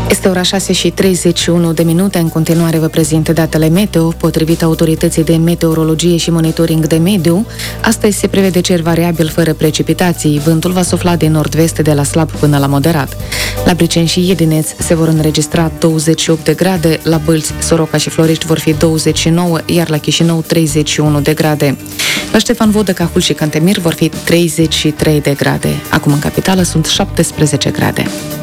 Este ora 6:31. În continuare vă prezint datele meteo. Potrivit Autorității de Meteorologie și Monitoring de Mediu, astăzi se prevede cer variabil fără precipitații. Vântul va sufla din nord-vest de la slab până la moderat. La Briceni și Iedineț se vor înregistra 28 de grade, la Bălți, Soroca și Floriști vor fi 29, iar la Chișinău 31 de grade. La Ștefan Vodă, Cahul și Cantemir vor fi 33 de grade. Acum în capitală sunt 17 grade.